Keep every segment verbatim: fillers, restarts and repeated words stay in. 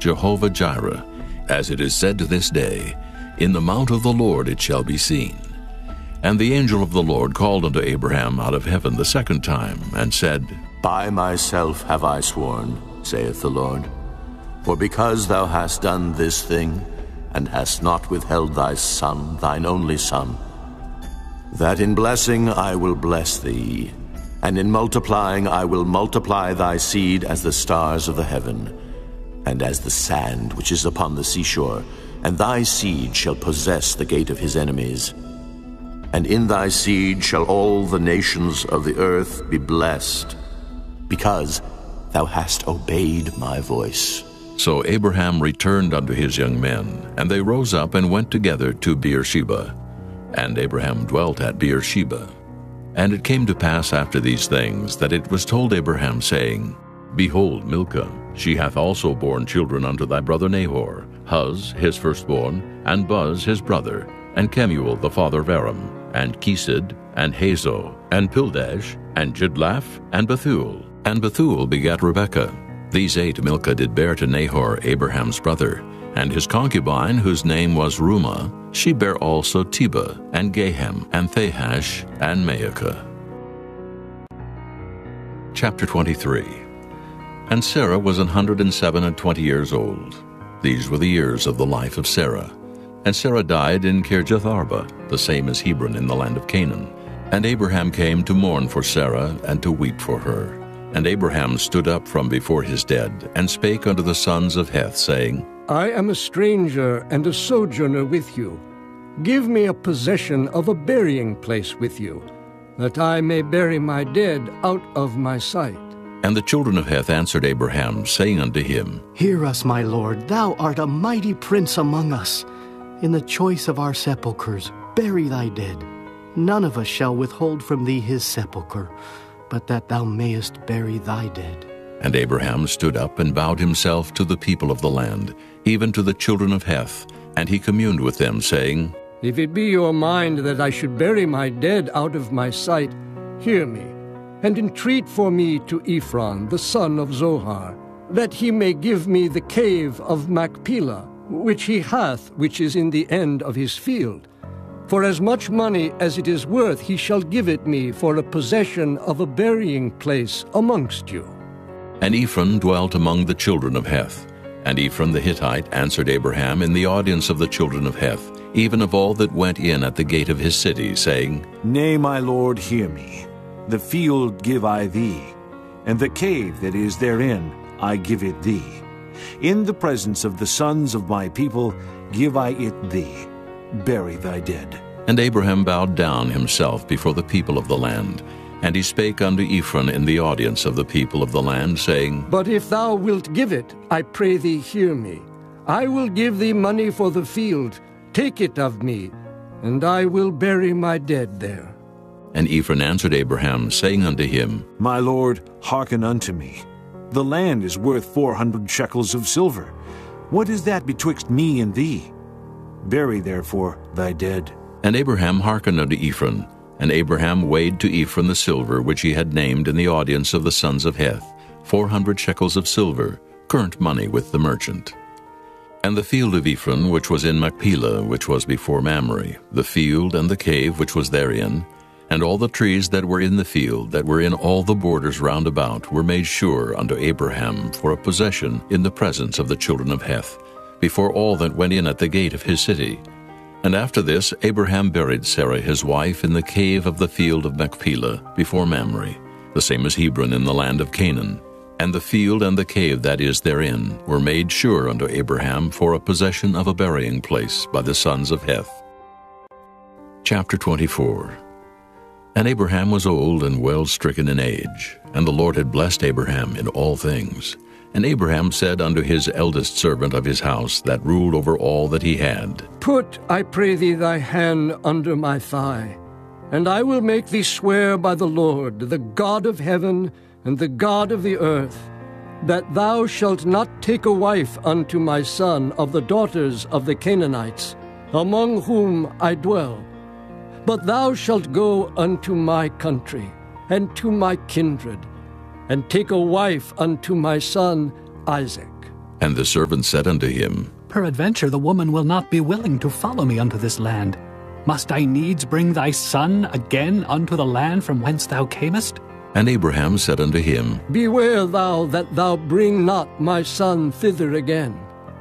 Jehovah-Jireh, as it is said to this day, In the mount of the Lord it shall be seen. And the angel of the Lord called unto Abraham out of heaven the second time, and said, By myself have I sworn, saith the Lord, for because thou hast done this thing, and hast not withheld thy son, thine only son, that in blessing I will bless thee, and in multiplying I will multiply thy seed as the stars of the heaven, and as the sand which is upon the seashore, and thy seed shall possess the gate of his enemies. And in thy seed shall all the nations of the earth be blessed, because thou hast obeyed my voice. So Abraham returned unto his young men, and they rose up and went together to Beersheba. And Abraham dwelt at Beersheba. And it came to pass after these things, that it was told Abraham, saying, Behold, Milcah, she hath also borne children unto thy brother Nahor, Huz his firstborn, and Buz his brother, and Kemuel the father of Aram, and Chesed, and Hazo, and Pildash, and Jidlaph, and Bethuel. And Bethuel begat Rebekah. These eight Milcah did bear to Nahor, Abraham's brother, and his concubine, whose name was Reumah, she bare also Tebah, and Gahem, and Thahash, and Maacah. Chapter twenty-three. And Sarah was an hundred and seven and twenty years old. These were the years of the life of Sarah. And Sarah died in Kirjath-arba, the same as Hebron in the land of Canaan. And Abraham came to mourn for Sarah, and to weep for her. And Abraham stood up from before his dead, and spake unto the sons of Heth, saying, I am a stranger and a sojourner with you. Give me a possession of a burying place with you, that I may bury my dead out of my sight. And the children of Heth answered Abraham, saying unto him, Hear us, my lord, thou art a mighty prince among us. In the choice of our sepulchres, bury thy dead. None of us shall withhold from thee his sepulchre, but that thou mayest bury thy dead. And Abraham stood up and bowed himself to the people of the land, even to the children of Heth, and he communed with them, saying, If it be your mind that I should bury my dead out of my sight, hear me, and entreat for me to Ephron, the son of Zohar, that he may give me the cave of Machpelah, which he hath, which is in the end of his field. For as much money as it is worth he shall give it me for a possession of a burying place amongst you. And Ephron dwelt among the children of Heth. And Ephron the Hittite answered Abraham in the audience of the children of Heth, even of all that went in at the gate of his city, saying, Nay, my lord, hear me. The field give I thee, and the cave that is therein I give it thee. In the presence of the sons of my people give I it thee. Bury thy dead. And Abraham bowed down himself before the people of the land. And he spake unto Ephron in the audience of the people of the land, saying, But if thou wilt give it, I pray thee hear me. I will give thee money for the field. Take it of me, and I will bury my dead there. And Ephron answered Abraham, saying unto him, My lord, hearken unto me. The land is worth four hundred shekels of silver. What is that betwixt me and thee? Bury therefore thy dead. And Abraham hearkened unto Ephron. And Abraham weighed to Ephron the silver which he had named in the audience of the sons of Heth, four hundred shekels of silver, current money with the merchant. And the field of Ephron which was in Machpelah, which was before Mamre, the field and the cave which was therein, and all the trees that were in the field, that were in all the borders round about, were made sure unto Abraham for a possession in the presence of the children of Heth, before all that went in at the gate of his city. And after this Abraham buried Sarah his wife in the cave of the field of Machpelah before Mamre, the same as Hebron in the land of Canaan. And the field and the cave that is therein were made sure unto Abraham for a possession of a burying place by the sons of Heth. Chapter twenty-four. And Abraham was old and well stricken in age, and the Lord had blessed Abraham in all things. And Abraham said unto his eldest servant of his house, that ruled over all that he had, Put, I pray thee, thy hand under my thigh, and I will make thee swear by the Lord, the God of heaven and the God of the earth, that thou shalt not take a wife unto my son of the daughters of the Canaanites, among whom I dwell. But thou shalt go unto my country, and to my kindred, and take a wife unto my son Isaac. And the servant said unto him, Peradventure the woman will not be willing to follow me unto this land. Must I needs bring thy son again unto the land from whence thou camest? And Abraham said unto him, Beware thou that thou bring not my son thither again.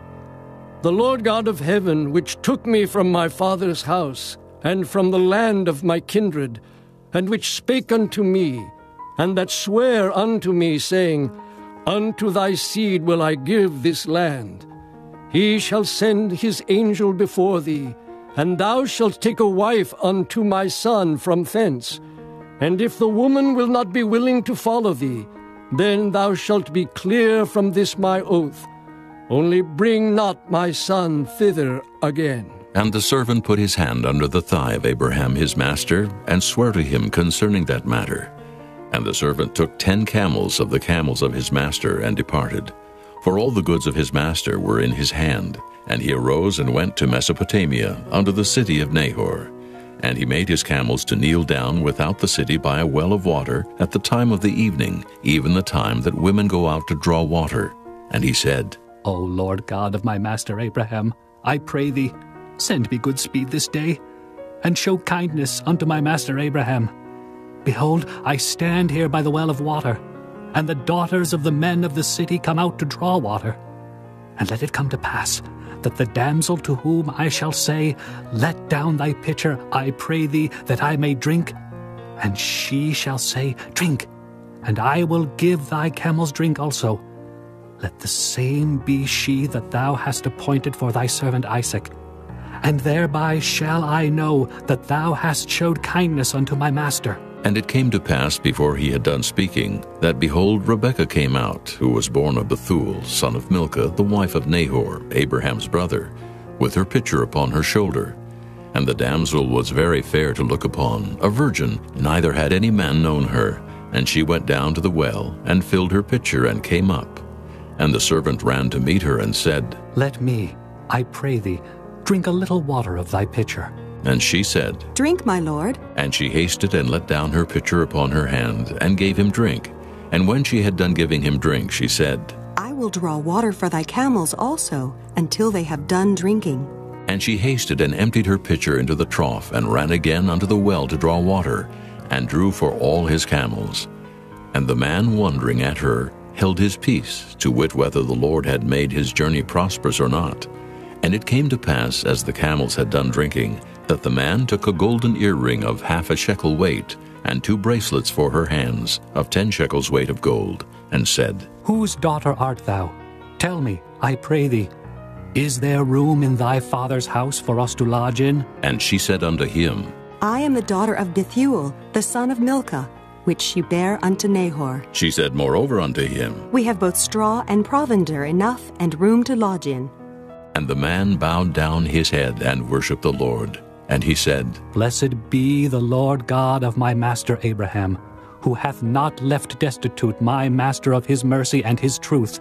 The Lord God of heaven, which took me from my father's house, and from the land of my kindred, and which spake unto me, and that sware unto me, saying, Unto thy seed will I give this land. He shall send his angel before thee, and thou shalt take a wife unto my son from thence. And if the woman will not be willing to follow thee, then thou shalt be clear from this my oath. Only bring not my son thither again. And the servant put his hand under the thigh of Abraham his master, and sware to him concerning that matter. And the servant took ten camels of the camels of his master, and departed. For all the goods of his master were in his hand. And he arose and went to Mesopotamia, unto the city of Nahor. And he made his camels to kneel down without the city by a well of water at the time of the evening, even the time that women go out to draw water. And he said, O Lord God of my master Abraham, I pray thee, send me good speed this day, and show kindness unto my master Abraham. Behold, I stand here by the well of water, and the daughters of the men of the city come out to draw water. And let it come to pass, that the damsel to whom I shall say, Let down thy pitcher, I pray thee, that I may drink, and she shall say, Drink, and I will give thy camels drink also. Let the same be she that thou hast appointed for thy servant Isaac. And thereby shall I know that thou hast showed kindness unto my master. And it came to pass, before he had done speaking, that, behold, Rebekah came out, who was born of Bethuel, son of Milcah, the wife of Nahor, Abraham's brother, with her pitcher upon her shoulder. And the damsel was very fair to look upon, a virgin, neither had any man known her. And she went down to the well, and filled her pitcher, and came up. And the servant ran to meet her, and said, Let me, I pray thee, drink a little water of thy pitcher. And she said, Drink, my lord. And she hasted and let down her pitcher upon her hand, and gave him drink. And when she had done giving him drink, she said, I will draw water for thy camels also, until they have done drinking. And she hasted and emptied her pitcher into the trough, and ran again unto the well to draw water, and drew for all his camels. And the man, wondering at her, held his peace, to wit whether the Lord had made his journey prosperous or not. And it came to pass, as the camels had done drinking, that the man took a golden earring of half a shekel weight, and two bracelets for her hands, of ten shekels weight of gold, and said, Whose daughter art thou? Tell me, I pray thee, is there room in thy father's house for us to lodge in? And she said unto him, I am the daughter of Bethuel, the son of Milcah, which she bare unto Nahor. She said moreover unto him, We have both straw and provender enough, and room to lodge in. And the man bowed down his head, and worshipped the Lord. And he said, Blessed be the Lord God of my master Abraham, who hath not left destitute my master of his mercy and his truth.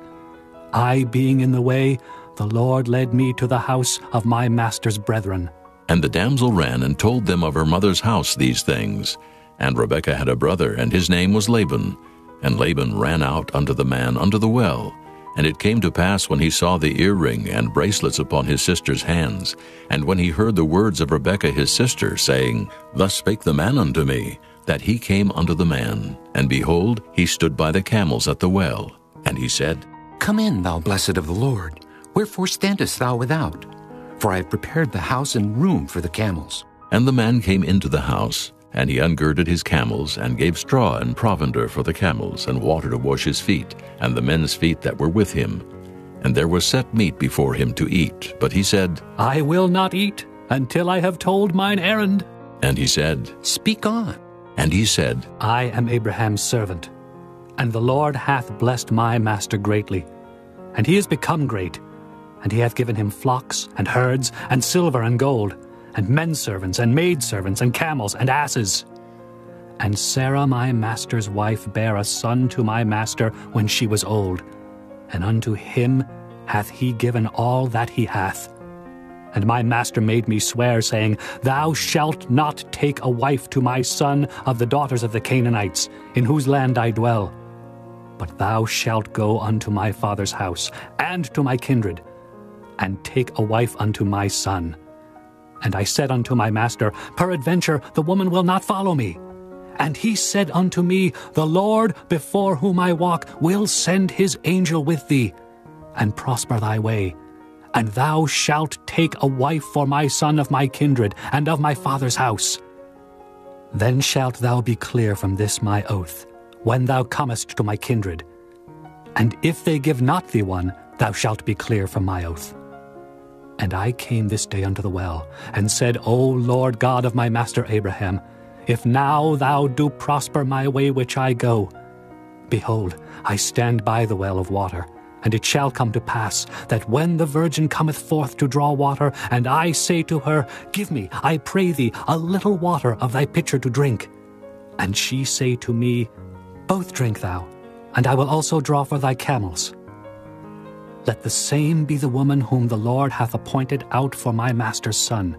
I being in the way, the Lord led me to the house of my master's brethren. And the damsel ran and told them of her mother's house these things. And Rebekah had a brother, and his name was Laban. And Laban ran out unto the man unto the well. And it came to pass, when he saw the earring and bracelets upon his sister's hands, and when he heard the words of Rebekah his sister, saying, Thus spake the man unto me, that he came unto the man. And behold, he stood by the camels at the well. And he said, Come in, thou blessed of the Lord. Wherefore standest thou without? For I have prepared the house and room for the camels. And the man came into the house, and he ungirded his camels, and gave straw and provender for the camels, and water to wash his feet, and the men's feet that were with him. And there was set meat before him to eat. But he said, I will not eat until I have told mine errand. And he said, Speak on. And he said, I am Abraham's servant, and the Lord hath blessed my master greatly. And he is become great, and he hath given him flocks, and herds, and silver, and gold, and men servants, and maidservants, and camels, and asses. And Sarah my master's wife bare a son to my master when she was old, and unto him hath he given all that he hath. And my master made me swear, saying, Thou shalt not take a wife to my son of the daughters of the Canaanites, in whose land I dwell. But thou shalt go unto my father's house, and to my kindred, and take a wife unto my son. And I said unto my master, Peradventure the woman will not follow me. And he said unto me, The Lord, before whom I walk, will send his angel with thee, and prosper thy way. And thou shalt take a wife for my son of my kindred, and of my father's house. Then shalt thou be clear from this my oath, when thou comest to my kindred. And if they give not thee one, thou shalt be clear from my oath. And I came this day unto the well, and said, O Lord God of my master Abraham, if now thou do prosper my way which I go, behold, I stand by the well of water. And it shall come to pass, that when the virgin cometh forth to draw water, and I say to her, Give me, I pray thee, a little water of thy pitcher to drink. And she say to me, Both drink thou, and I will also draw for thy camels. Let the same be the woman whom the Lord hath appointed out for my master's son.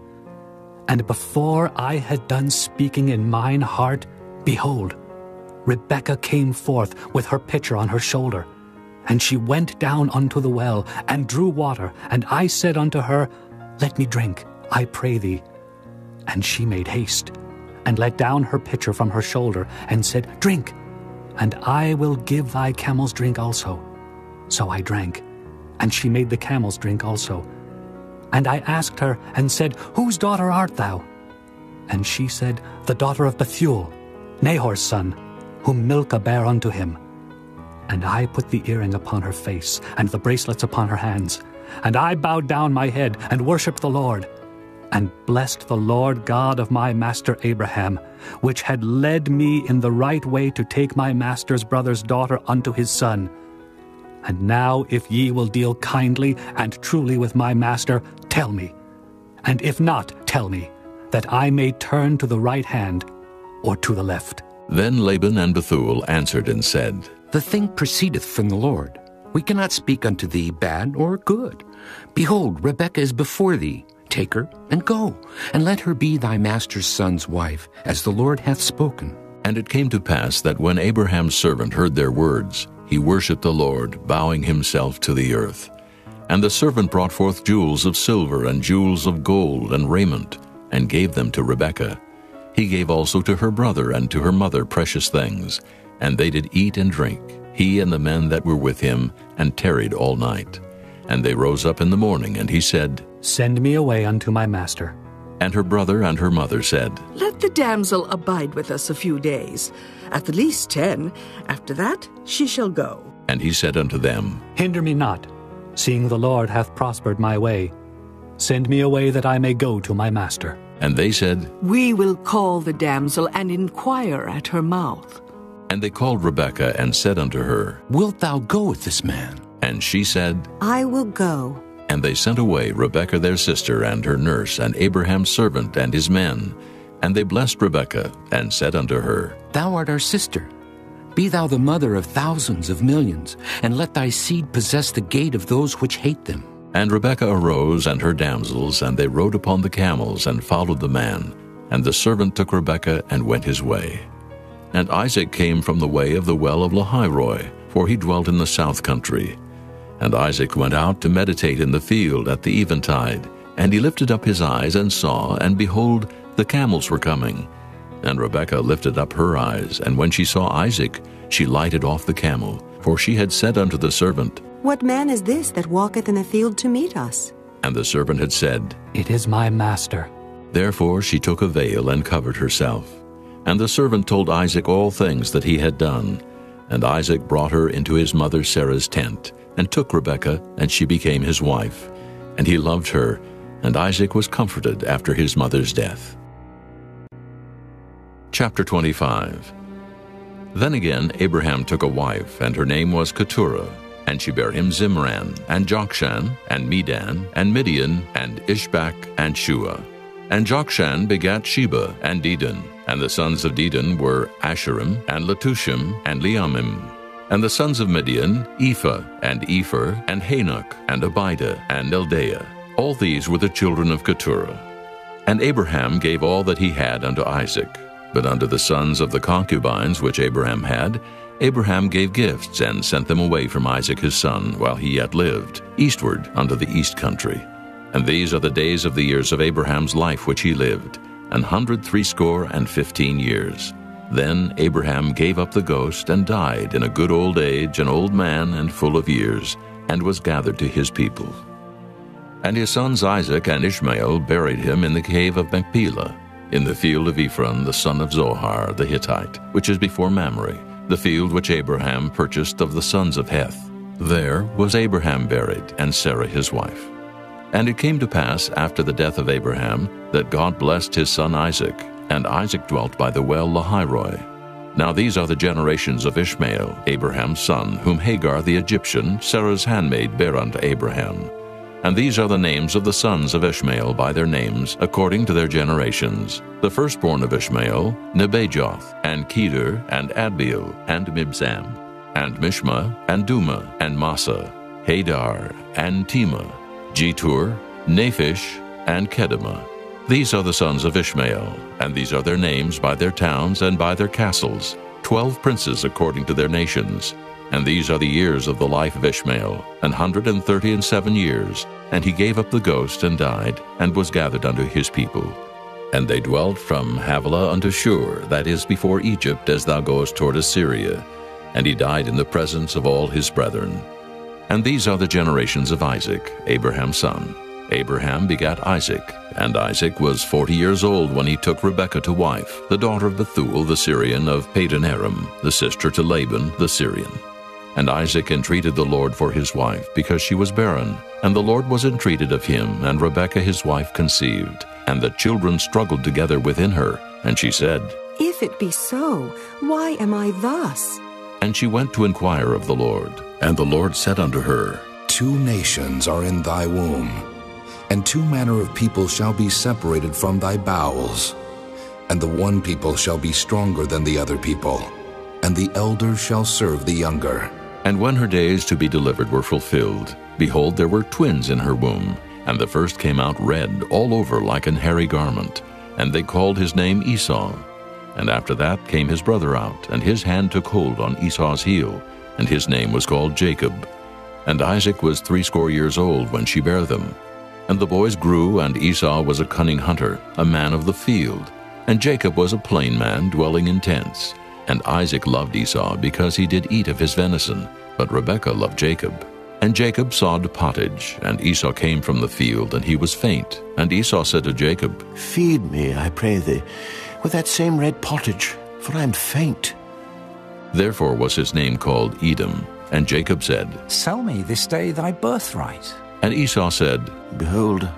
And before I had done speaking in mine heart, behold, Rebekah came forth with her pitcher on her shoulder. And she went down unto the well, and drew water. And I said unto her, Let me drink, I pray thee. And she made haste, and let down her pitcher from her shoulder, and said, Drink, and I will give thy camels drink also. So I drank, and she made the camels drink also. And I asked her, and said, Whose daughter art thou? And she said, The daughter of Bethuel, Nahor's son, whom Milcah bare unto him. And I put the earring upon her face, and the bracelets upon her hands. And I bowed down my head, and worshipped the Lord, and blessed the Lord God of my master Abraham, which had led me in the right way to take my master's brother's daughter unto his son. And now if ye will deal kindly and truly with my master, tell me. And if not, tell me, that I may turn to the right hand or to the left. Then Laban and Bethuel answered and said, The thing proceedeth from the Lord. We cannot speak unto thee bad or good. Behold, Rebekah is before thee. Take her, and go, and let her be thy master's son's wife, as the Lord hath spoken. And it came to pass that when Abraham's servant heard their words, he worshipped the Lord, bowing himself to the earth. And the servant brought forth jewels of silver and jewels of gold and raiment, and gave them to Rebekah. He gave also to her brother and to her mother precious things, and they did eat and drink, he and the men that were with him, and tarried all night. And they rose up in the morning, and he said, Send me away unto my master. And her brother and her mother said, Let the damsel abide with us a few days, at the least ten. After that she shall go. And he said unto them, Hinder me not, seeing the Lord hath prospered my way. Send me away that I may go to my master. And they said, We will call the damsel and inquire at her mouth. And they called Rebekah and said unto her, Wilt thou go with this man? And she said, I will go. And they sent away Rebekah their sister and her nurse and Abraham's servant and his men. And they blessed Rebekah and said unto her, Thou art our sister. Be thou the mother of thousands of millions, and let thy seed possess the gate of those which hate them. And Rebekah arose and her damsels, and they rode upon the camels and followed the man. And the servant took Rebekah and went his way. And Isaac came from the way of the well of Lahairoi, for he dwelt in the south country. And Isaac went out to meditate in the field at the eventide. And he lifted up his eyes and saw, and behold, the camels were coming. And Rebekah lifted up her eyes, and when she saw Isaac, she lighted off the camel, for she had said unto the servant, What man is this that walketh in the field to meet us? And the servant had said, It is my master. Therefore she took a veil and covered herself. And the servant told Isaac all things that he had done. And Isaac brought her into his mother Sarah's tent, and took Rebekah, and she became his wife. And he loved her, and Isaac was comforted after his mother's death. Chapter twenty-five. Then again Abraham took a wife, and her name was Keturah. And she bare him Zimran, and Jokshan, and Medan, and Midian, and Ishbak, and Shua. And Jokshan begat Sheba, and Dedan. And the sons of Dedan were Asherim, and Letushim, and Leamim. And the sons of Midian, Ephah, and Epher, and Hanok, and Abida, and Eldaah. All these were the children of Keturah. And Abraham gave all that he had unto Isaac. But unto the sons of the concubines which Abraham had, Abraham gave gifts and sent them away from Isaac his son while he yet lived, eastward unto the east country. And these are the days of the years of Abraham's life which he lived, an hundred threescore and fifteen years. Then Abraham gave up the ghost and died in a good old age, an old man and full of years, and was gathered to his people. And his sons Isaac and Ishmael buried him in the cave of Machpelah, in the field of Ephron the son of Zohar the Hittite, which is before Mamre, the field which Abraham purchased of the sons of Heth. There was Abraham buried, and Sarah his wife. And it came to pass after the death of Abraham that God blessed his son Isaac, and Isaac dwelt by the well Lahairoi. Now these are the generations of Ishmael, Abraham's son, whom Hagar the Egyptian, Sarah's handmaid, bare unto Abraham. And these are the names of the sons of Ishmael by their names, according to their generations. The firstborn of Ishmael, Nebajoth, and Kedar, and Adbeel, and Mibsam, and Mishma, and Duma, and Massa, Hadar, and Tema, Jetur, Naphish, and Kedemah. These are the sons of Ishmael, and these are their names by their towns and by their castles, twelve princes according to their nations. And these are the years of the life of Ishmael, an hundred and thirty and seven years. And he gave up the ghost and died, and was gathered unto his people. And they dwelt from Havilah unto Shur, that is before Egypt, as thou goest toward Assyria. And he died in the presence of all his brethren. And these are the generations of Isaac, Abraham's son. Abraham begat Isaac, and Isaac was forty years old when he took Rebekah to wife, the daughter of Bethuel the Syrian of Padan Aram, the sister to Laban the Syrian. And Isaac entreated the Lord for his wife, because she was barren. And the Lord was entreated of him, and Rebekah his wife conceived. And the children struggled together within her. And she said, If it be so, why am I thus? And she went to inquire of the Lord. And the Lord said unto her, Two nations are in thy womb, and two manner of people shall be separated from thy bowels. And the one people shall be stronger than the other people, and the elder shall serve the younger. And when her days to be delivered were fulfilled, behold, there were twins in her womb. And the first came out red all over like an hairy garment. And they called his name Esau. And after that came his brother out, and his hand took hold on Esau's heel, and his name was called Jacob. And Isaac was threescore years old when she bare them. And the boys grew, and Esau was a cunning hunter, a man of the field. And Jacob was a plain man, dwelling in tents. And Isaac loved Esau, because he did eat of his venison, but Rebekah loved Jacob. And Jacob sawed pottage, and Esau came from the field, and he was faint. And Esau said to Jacob, Feed me, I pray thee, with that same red pottage, for I am faint. Therefore was his name called Edom. And Jacob said, Sell me this day thy birthright. And Esau said, Behold,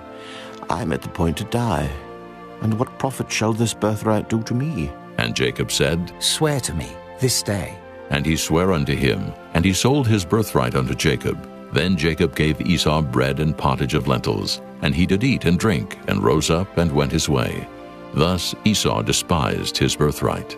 I am at the point to die, and what profit shall this birthright do to me? And Jacob said, Swear to me this day. And he sware unto him, and he sold his birthright unto Jacob. Then Jacob gave Esau bread and pottage of lentils, and he did eat and drink, and rose up and went his way. Thus Esau despised his birthright.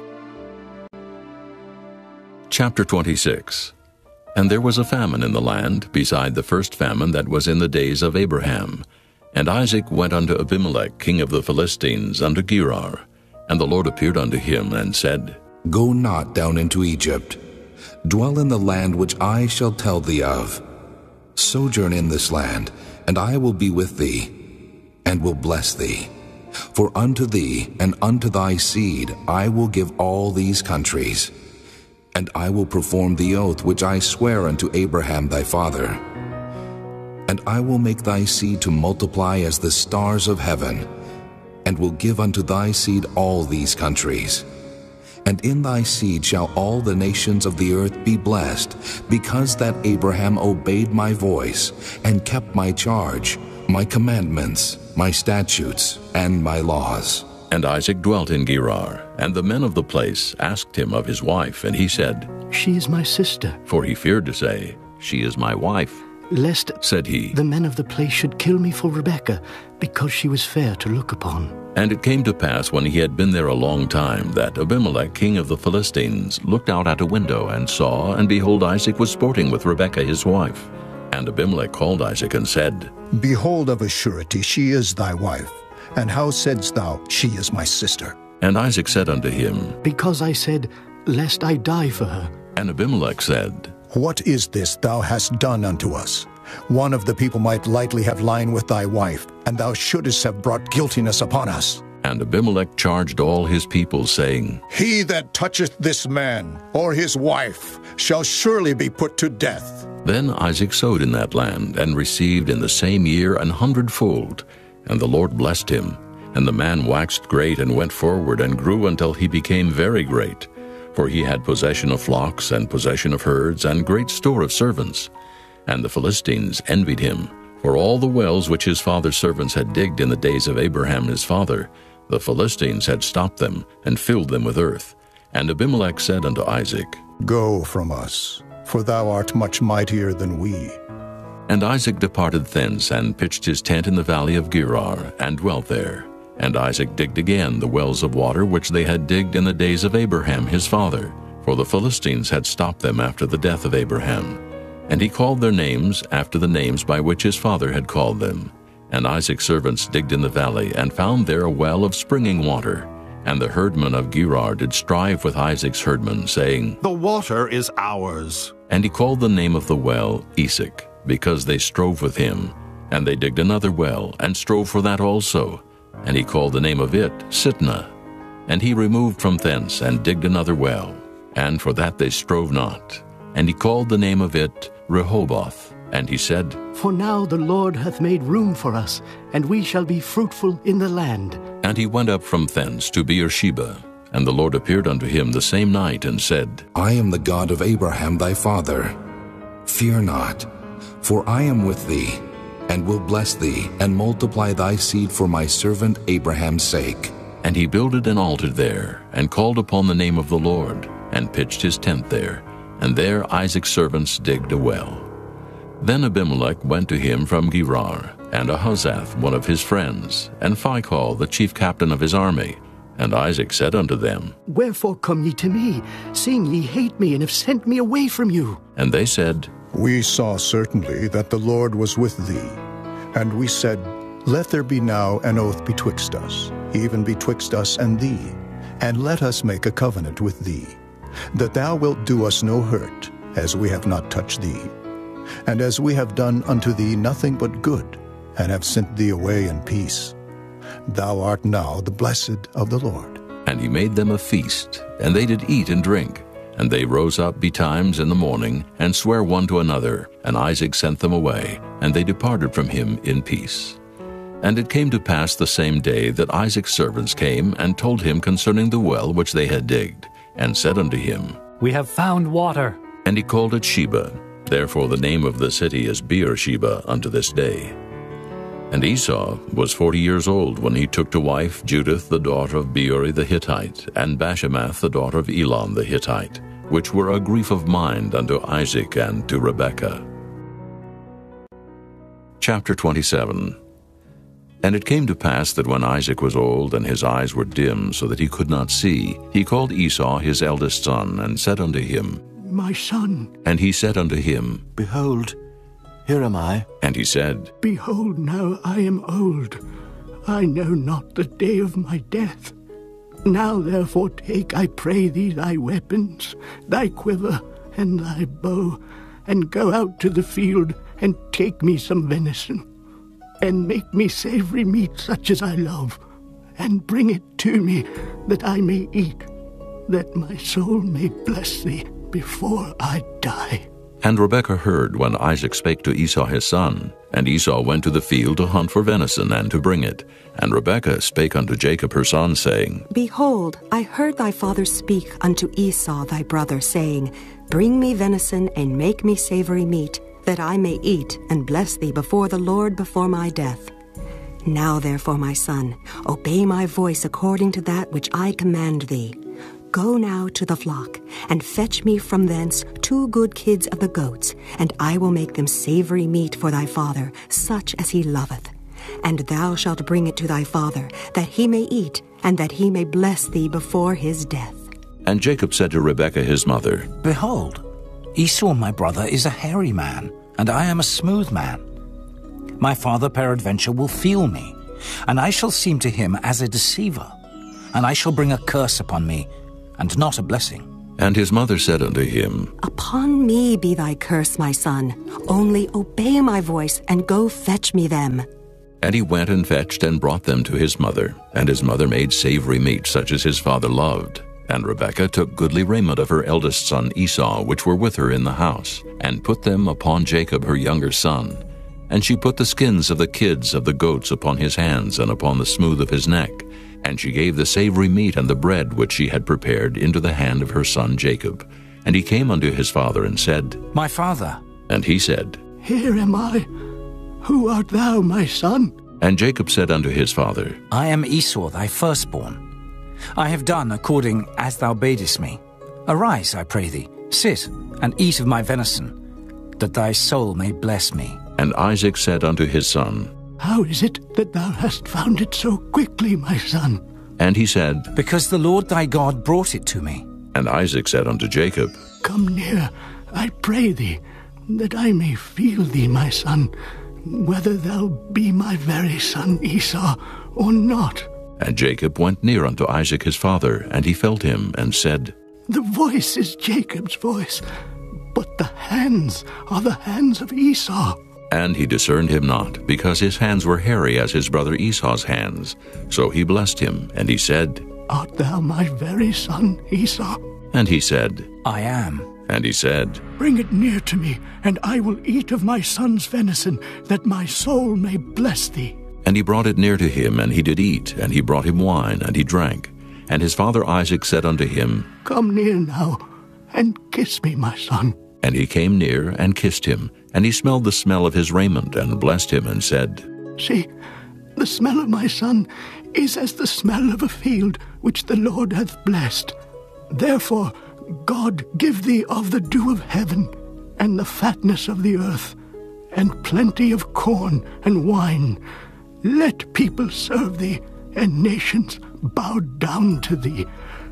Chapter twenty-six. And there was a famine in the land, beside the first famine that was in the days of Abraham. And Isaac went unto Abimelech king of the Philistines unto Gerar. And the Lord appeared unto him, and said, Go not down into Egypt. Dwell in the land which I shall tell thee of. Sojourn in this land, and I will be with thee, and will bless thee. For unto thee and unto thy seed I will give all these countries. And I will perform the oath which I swear unto Abraham thy father. And I will make thy seed to multiply as the stars of heaven, and will give unto thy seed all these countries. And in thy seed shall all the nations of the earth be blessed, because that Abraham obeyed my voice, and kept my charge, my commandments, my statutes, and my laws. And Isaac dwelt in Gerar, and the men of the place asked him of his wife, and he said, She is my sister. For he feared to say, She is my wife. Lest, said he, the men of the place should kill me for Rebekah, because she was fair to look upon. And it came to pass, when he had been there a long time, that Abimelech king of the Philistines looked out at a window, and saw, and behold, Isaac was sporting with Rebekah his wife. And Abimelech called Isaac, and said, Behold, of a surety she is thy wife. And how saidst thou, She is my sister? And Isaac said unto him, Because I said, Lest I die for her. And Abimelech said, What is this thou hast done unto us? One of the people might lightly have lain with thy wife, and thou shouldest have brought guiltiness upon us. And Abimelech charged all his people, saying, He that toucheth this man, or his wife, shall surely be put to death. Then Isaac sowed in that land, and received in the same year an hundredfold. And the Lord blessed him. And the man waxed great, and went forward, and grew until he became very great. For he had possession of flocks, and possession of herds, and great store of servants. And the Philistines envied him, for all the wells which his father's servants had digged in the days of Abraham his father, the Philistines had stopped them, and filled them with earth. And Abimelech said unto Isaac, Go from us, for thou art much mightier than we. And Isaac departed thence, and pitched his tent in the valley of Gerar, and dwelt there. And Isaac digged again the wells of water which they had digged in the days of Abraham his father, for the Philistines had stopped them after the death of Abraham. And he called their names after the names by which his father had called them. And Isaac's servants digged in the valley, and found there a well of springing water. And the herdmen of Gerar did strive with Isaac's herdmen, saying, The water is ours. And he called the name of the well Esek, because they strove with him. And they digged another well, and strove for that also. And he called the name of it Sitnah. And he removed from thence, and digged another well. And for that they strove not. And he called the name of it Rehoboth. And he said, For now the Lord hath made room for us, and we shall be fruitful in the land. And he went up from thence to Beersheba. And the Lord appeared unto him the same night, and said, I am the God of Abraham thy father. Fear not, for I am with thee, and will bless thee, and multiply thy seed for my servant Abraham's sake. And he builded an altar there, and called upon the name of the Lord, and pitched his tent there. And there Isaac's servants digged a well. Then Abimelech went to him from Gerar, and Ahuzzath one of his friends, and Phicol the chief captain of his army. And Isaac said unto them, Wherefore come ye to me, seeing ye hate me, and have sent me away from you? And they said, We saw certainly that the Lord was with thee. And we said, Let there be now an oath betwixt us, even betwixt us and thee, and let us make a covenant with thee, that thou wilt do us no hurt, as we have not touched thee. And as we have done unto thee nothing but good, and have sent thee away in peace, thou art now the blessed of the Lord. And he made them a feast, and they did eat and drink. And they rose up betimes in the morning, and sware one to another. And Isaac sent them away, and they departed from him in peace. And it came to pass the same day that Isaac's servants came, and told him concerning the well which they had digged, and said unto him, We have found water. And he called it Sheba. Therefore the name of the city is Beersheba unto this day. And Esau was forty years old when he took to wife Judith the daughter of Beeri the Hittite, and Bashemath the daughter of Elon the Hittite, which were a grief of mind unto Isaac and to Rebekah. Chapter twenty-seven. And it came to pass that when Isaac was old, and his eyes were dim, so that he could not see, he called Esau his eldest son, and said unto him, My son. And he said unto him, Behold, here am I. And he said, Behold, now I am old. I know not the day of my death. Now therefore take, I pray thee, thy weapons, thy quiver, and thy bow, and go out to the field, and take me some venison, and make me savory meat such as I love, and bring it to me, that I may eat, that my soul may bless thee before I die. And Rebekah heard when Isaac spake to Esau his son. And Esau went to the field to hunt for venison, and to bring it. And Rebekah spake unto Jacob her son, saying, Behold, I heard thy father speak unto Esau thy brother, saying, Bring me venison, and make me savory meat, that I may eat, and bless thee before the Lord before my death. Now therefore, my son, obey my voice according to that which I command thee. Go now to the flock, and fetch me from thence two good kids of the goats, and I will make them savory meat for thy father, such as he loveth. And thou shalt bring it to thy father, that he may eat, and that he may bless thee before his death. And Jacob said to Rebekah his mother, Behold, Esau my brother is a hairy man, and I am a smooth man. My father peradventure will feel me, and I shall seem to him as a deceiver, and I shall bring a curse upon me, and not a blessing. And his mother said unto him, Upon me be thy curse, my son. Only obey my voice, and go fetch me them. And he went and fetched and brought them to his mother. And his mother made savory meat, such as his father loved. And Rebekah took goodly raiment of her eldest son Esau, which were with her in the house, and put them upon Jacob her younger son. And she put the skins of the kids of the goats upon his hands, and upon the smooth of his neck. And she gave the savory meat and the bread which she had prepared into the hand of her son Jacob. And he came unto his father, and said, My father. And he said, Here am I. Who art thou, my son? And Jacob said unto his father, I am Esau thy firstborn. I have done according as thou badest me. Arise, I pray thee, sit, and eat of my venison, that thy soul may bless me. And Isaac said unto his son, How is it that thou hast found it so quickly, my son? And he said, Because the Lord thy God brought it to me. And Isaac said unto Jacob, Come near, I pray thee, that I may feel thee, my son, whether thou be my very son Esau or not. And Jacob went near unto Isaac his father, and he felt him, and said, The voice is Jacob's voice, but the hands are the hands of Esau. And he discerned him not, because his hands were hairy as his brother Esau's hands. So he blessed him, and he said, Art thou my very son Esau? And he said, I am. And he said, Bring it near to me, and I will eat of my son's venison, that my soul may bless thee. And he brought it near to him, and he did eat, and he brought him wine, and he drank. And his father Isaac said unto him, Come near now, and kiss me, my son. And he came near, and kissed him. And he smelled the smell of his raiment, and blessed him, and said, See, the smell of my son is as the smell of a field which the Lord hath blessed. Therefore God give thee of the dew of heaven, and the fatness of the earth, and plenty of corn and wine. Let people serve thee, and nations bow down to thee.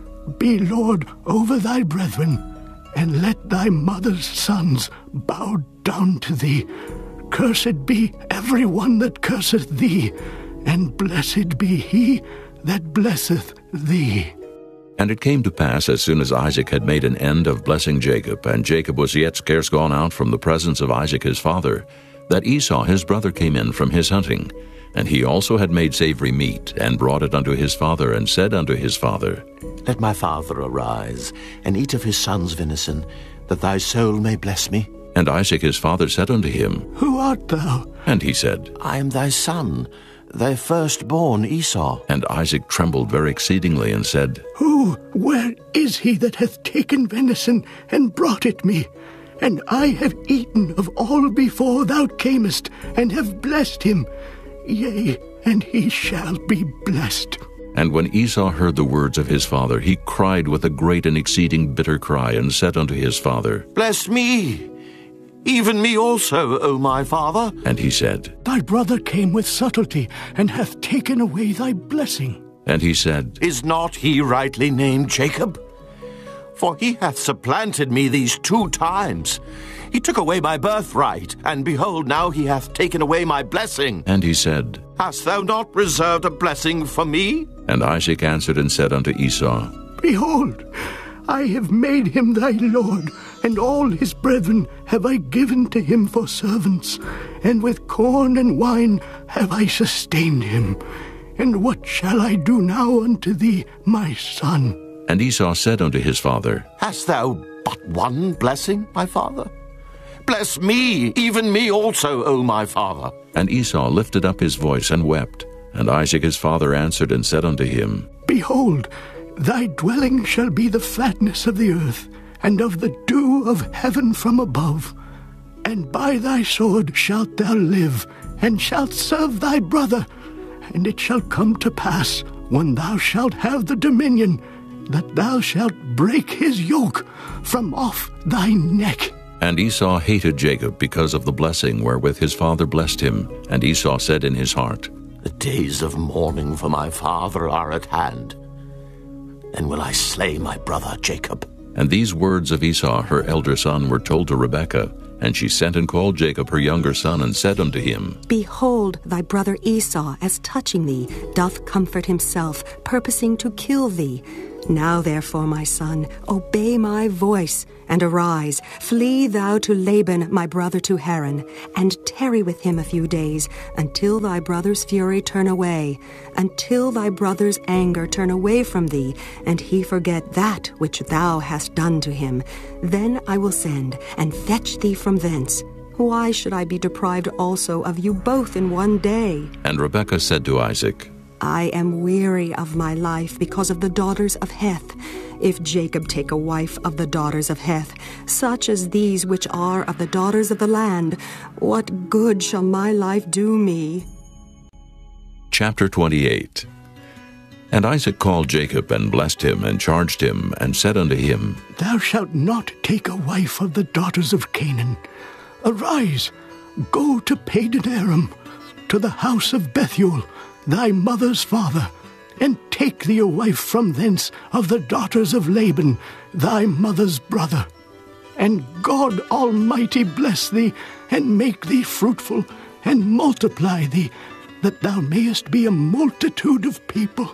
Be Lord over thy brethren, and let thy mother's sons bow down to thee. Cursed be every one that curseth thee, and blessed be he that blesseth thee. And it came to pass, as soon as Isaac had made an end of blessing Jacob, and Jacob was yet scarce gone out from the presence of Isaac his father, that Esau his brother came in from his hunting. And he also had made savory meat, and brought it unto his father, and said unto his father, Let my father arise, and eat of his son's venison, that thy soul may bless me. And Isaac his father said unto him, Who art thou? And he said, I am thy son, thy firstborn Esau. And Isaac trembled very exceedingly, and said, Who, where is he that hath taken venison, and brought it me? And I have eaten of all before thou camest, and have blessed him. Yea, and he shall be blessed. And when Esau heard the words of his father, he cried with a great and exceeding bitter cry, and said unto his father, Bless me, even me also, O my father. And he said, Thy brother came with subtlety, and hath taken away thy blessing. And he said, Is not he rightly named Jacob? For he hath supplanted me these two times. He took away my birthright, and behold, now he hath taken away my blessing. And he said, Hast thou not reserved a blessing for me? And Isaac answered and said unto Esau, Behold, I have made him thy lord, and all his brethren have I given to him for servants, and with corn and wine have I sustained him. And what shall I do now unto thee, my son? And Esau said unto his father, Hast thou but one blessing, my father? Bless me, even me also, O my father. And Esau lifted up his voice and wept. And Isaac his father answered and said unto him, Behold, thy dwelling shall be the fatness of the earth, and of the dew of heaven from above. And by thy sword shalt thou live, and shalt serve thy brother. And it shall come to pass, when thou shalt have the dominion, that thou shalt break his yoke from off thy neck. And Esau hated Jacob because of the blessing wherewith his father blessed him. And Esau said in his heart, The days of mourning for my father are at hand. Then will I slay my brother Jacob. And these words of Esau her elder son were told to Rebekah. And she sent and called Jacob her younger son, and said unto him, Behold, thy brother Esau, as touching thee, doth comfort himself, purposing to kill thee. Now therefore, my son, obey my voice, and arise, flee thou to Laban my brother to Haran, and tarry with him a few days, until thy brother's fury turn away, until thy brother's anger turn away from thee, and he forget that which thou hast done to him. Then I will send, and fetch thee from thence. Why should I be deprived also of you both in one day? And Rebekah said to Isaac, I am weary of my life because of the daughters of Heth. If Jacob take a wife of the daughters of Heth, such as these which are of the daughters of the land, what good shall my life do me? Chapter twenty-eight. And Isaac called Jacob, and blessed him, and charged him, and said unto him, Thou shalt not take a wife of the daughters of Canaan. Arise, go to Padan-aram, to the house of Bethuel, thy mother's father, and take thee a wife from thence of the daughters of Laban, thy mother's brother. And God Almighty bless thee, and make thee fruitful, and multiply thee, that thou mayest be a multitude of people.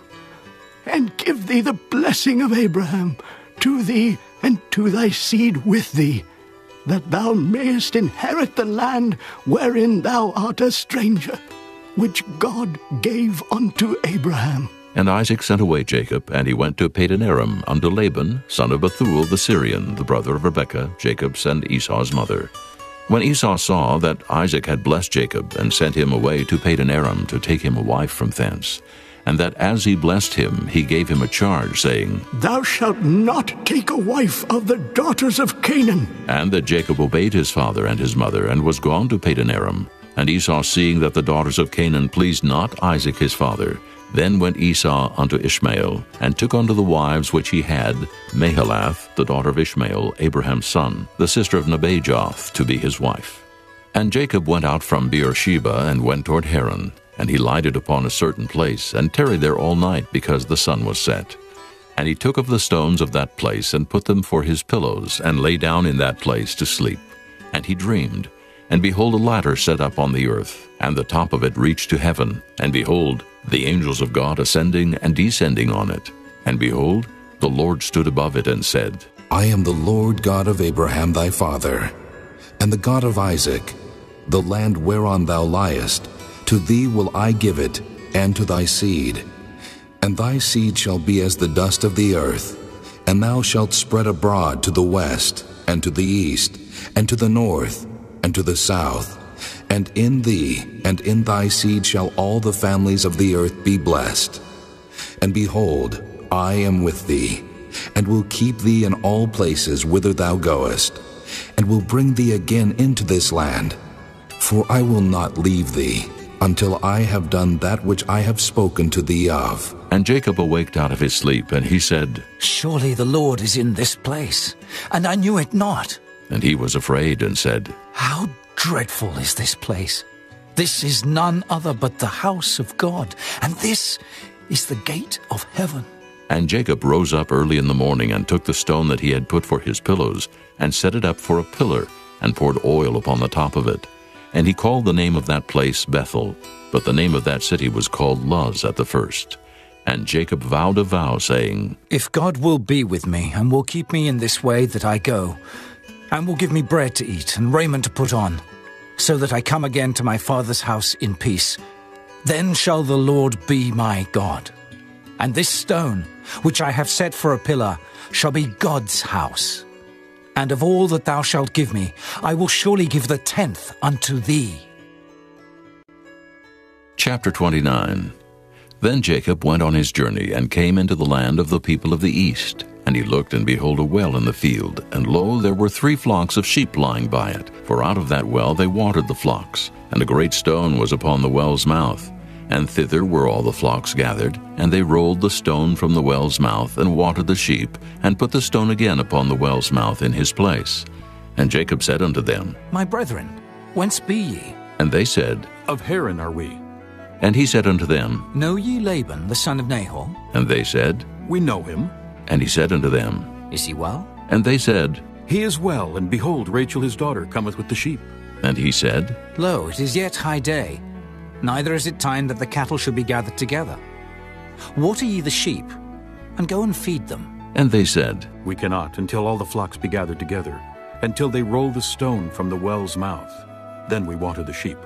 And give thee the blessing of Abraham to thee and to thy seed with thee, that thou mayest inherit the land wherein thou art a stranger, which God gave unto Abraham. And Isaac sent away Jacob, and he went to Padan-aram unto Laban, son of Bethuel the Syrian, the brother of Rebekah, Jacob's and Esau's mother. When Esau saw that Isaac had blessed Jacob, and sent him away to Padan-aram to take him a wife from thence, and that as he blessed him, he gave him a charge, saying, Thou shalt not take a wife of the daughters of Canaan. And that Jacob obeyed his father and his mother, and was gone to Padan-aram. And Esau, seeing that the daughters of Canaan pleased not Isaac his father, then went Esau unto Ishmael, and took unto the wives which he had Mahalath, the daughter of Ishmael, Abraham's son, the sister of Nebajoth, to be his wife. And Jacob went out from Beersheba, and went toward Haran. And he lighted upon a certain place, and tarried there all night, because the sun was set. And he took of the stones of that place, and put them for his pillows, and lay down in that place to sleep. And he dreamed, and behold, a ladder set up on the earth, and the top of it reached to heaven. And behold, the angels of God ascending and descending on it. And behold, the Lord stood above it, and said, I am the Lord God of Abraham thy father, and the God of Isaac. The land whereon thou liest, to thee will I give it, and to thy seed. And thy seed shall be as the dust of the earth, and thou shalt spread abroad to the west, and to the east, and to the north, and to the south. And in thee and in thy seed shall all the families of the earth be blessed. And behold, I am with thee, and will keep thee in all places whither thou goest, and will bring thee again into this land. For I will not leave thee, until I have done that which I have spoken to thee of. And Jacob awaked out of his sleep, and he said, Surely the Lord is in this place, and I knew it not. And he was afraid, and said, How dreadful is this place! This is none other but the house of God, and this is the gate of heaven. And Jacob rose up early in the morning, and took the stone that he had put for his pillows, and set it up for a pillar, and poured oil upon the top of it. And he called the name of that place Bethel, but the name of that city was called Luz at the first. And Jacob vowed a vow, saying, If God will be with me, and will keep me in this way that I go, and will give me bread to eat and raiment to put on, so that I come again to my father's house in peace, then shall the Lord be my God. And this stone, which I have set for a pillar, shall be God's house. And of all that thou shalt give me, I will surely give the tenth unto thee. Chapter twenty-nine. Then Jacob went on his journey, and came into the land of the people of the east. And he looked, and behold, a well in the field. And lo, there were three flocks of sheep lying by it. For out of that well they watered the flocks. And a great stone was upon the well's mouth. And thither were all the flocks gathered. And they rolled the stone from the well's mouth, and watered the sheep, and put the stone again upon the well's mouth in his place. And Jacob said unto them, My brethren, whence be ye? And they said, Of Haran are we. And he said unto them, Know ye Laban, the son of Nahor? And they said, We know him. And he said unto them, Is he well? And they said, He is well, and behold, Rachel his daughter cometh with the sheep. And he said, Lo, it is yet high day, neither is it time that the cattle should be gathered together. Water ye the sheep, and go and feed them. And they said, We cannot until all the flocks be gathered together, until they roll the stone from the well's mouth. Then we water the sheep.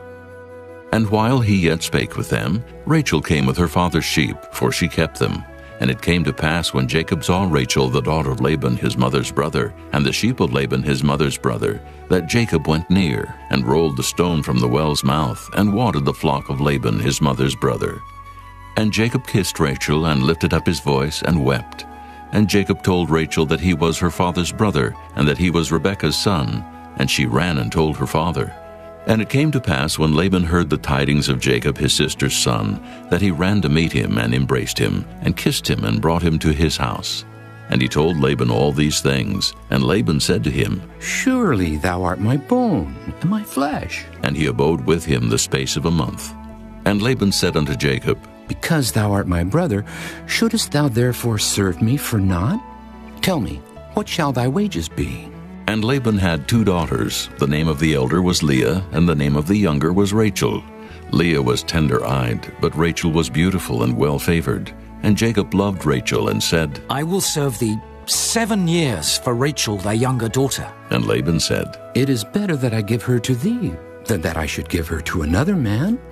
And while he yet spake with them, Rachel came with her father's sheep, for she kept them. And it came to pass, when Jacob saw Rachel the daughter of Laban his mother's brother, and the sheep of Laban his mother's brother, that Jacob went near, and rolled the stone from the well's mouth, and watered the flock of Laban his mother's brother. And Jacob kissed Rachel, and lifted up his voice, and wept. And Jacob told Rachel that he was her father's brother, and that he was Rebekah's son. And she ran and told her father. And it came to pass, when Laban heard the tidings of Jacob his sister's son, that he ran to meet him, and embraced him, and kissed him, and brought him to his house. And he told Laban all these things. And Laban said to him, Surely thou art my bone, and my flesh. And he abode with him the space of a month. And Laban said unto Jacob, Because thou art my brother, shouldest thou therefore serve me for naught? Tell me, what shall thy wages be? And Laban had two daughters. The name of the elder was Leah, and the name of the younger was Rachel. Leah was tender-eyed, but Rachel was beautiful and well-favored. And Jacob loved Rachel, and said, I will serve thee seven years for Rachel thy younger daughter. And Laban said, It is better that I give her to thee, than that I should give her to another man.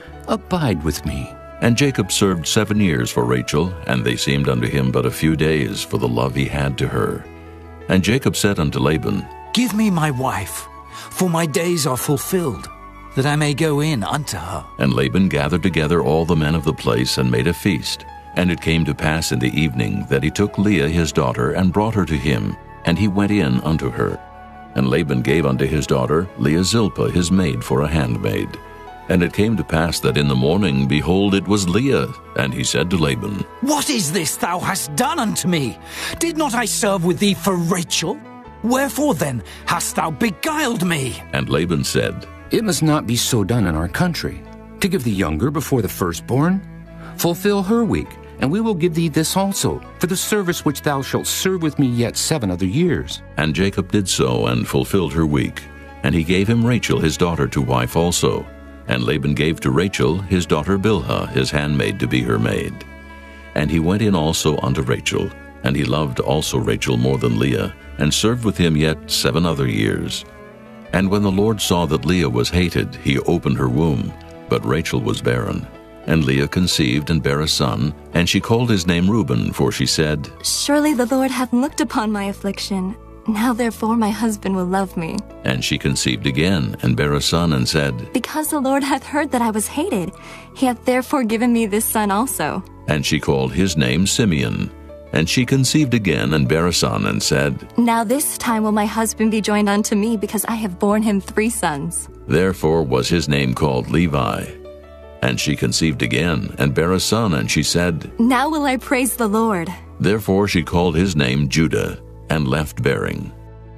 Abide with me. And Jacob served seven years for Rachel, and they seemed unto him but a few days for the love he had to her. And Jacob said unto Laban, Give me my wife, for my days are fulfilled, that I may go in unto her. And Laban gathered together all the men of the place, and made a feast. And it came to pass in the evening, that he took Leah his daughter, and brought her to him, and he went in unto her. And Laban gave unto his daughter Leah Zilpah his maid for a handmaid. And it came to pass that in the morning, behold, it was Leah. And he said to Laban, What is this thou hast done unto me? Did not I serve with thee for Rachel? Wherefore then hast thou beguiled me? And Laban said, It must not be so done in our country, to give the younger before the firstborn. Fulfill her week, and we will give thee this also, for the service which thou shalt serve with me yet seven other years. And Jacob did so, and fulfilled her week. And he gave him Rachel his daughter to wife also. And Laban gave to Rachel his daughter Bilhah his handmaid to be her maid. And he went in also unto Rachel, and he loved also Rachel more than Leah, and served with him yet seven other years. And when the Lord saw that Leah was hated, he opened her womb, but Rachel was barren. And Leah conceived and bare a son, and she called his name Reuben, for she said, Surely the Lord hath looked upon my affliction. Now therefore my husband will love me. And she conceived again, and bare a son, and said, Because the Lord hath heard that I was hated, he hath therefore given me this son also. And she called his name Simeon. And she conceived again, and bare a son, and said, Now this time will my husband be joined unto me, because I have borne him three sons. Therefore was his name called Levi. And she conceived again, and bare a son, and she said, Now will I praise the Lord. Therefore she called his name Judah, and left bearing.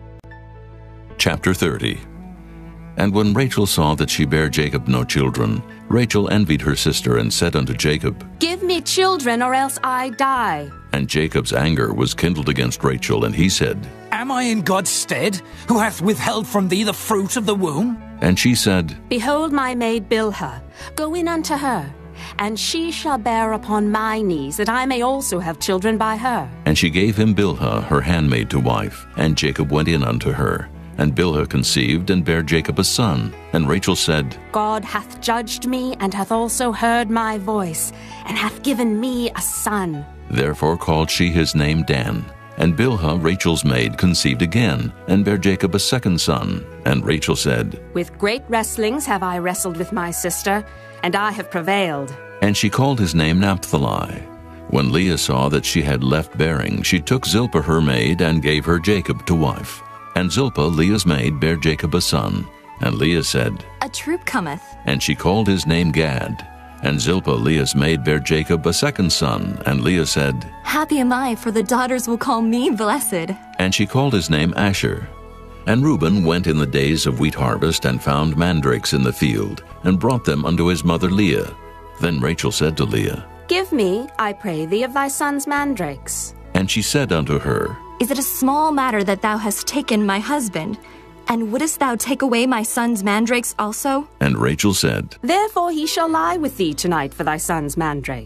Chapter thirty. And when Rachel saw that she bare Jacob no children, Rachel envied her sister, and said unto Jacob, Give me children, or else I die. And Jacob's anger was kindled against Rachel, and he said, Am I in God's stead, who hath withheld from thee the fruit of the womb? And she said, Behold my maid Bilhah, go in unto her, and she shall bear upon my knees, that I may also have children by her. And she gave him Bilhah her handmaid to wife, and Jacob went in unto her. And Bilhah conceived, and bare Jacob a son. And Rachel said, God hath judged me, and hath also heard my voice, and hath given me a son. Therefore called she his name Dan. And Bilhah, Rachel's maid, conceived again, and bare Jacob a second son. And Rachel said, With great wrestlings have I wrestled with my sister, and I have prevailed. And she called his name Naphtali. When Leah saw that she had left bearing, she took Zilpah her maid, and gave her Jacob to wife. And Zilpah, Leah's maid, bare Jacob a son. And Leah said, A troop cometh. And she called his name Gad. And Zilpah, Leah's maid, bare Jacob a second son. And Leah said, Happy am I, for the daughters will call me blessed. And she called his name Asher. And Reuben went in the days of wheat harvest, and found mandrakes in the field, and brought them unto his mother Leah. Then Rachel said to Leah, Give me, I pray thee, of thy son's mandrakes. And she said unto her, Is it a small matter that thou hast taken my husband? And wouldest thou take away my son's mandrakes also? And Rachel said, Therefore he shall lie with thee tonight for thy son's mandrakes.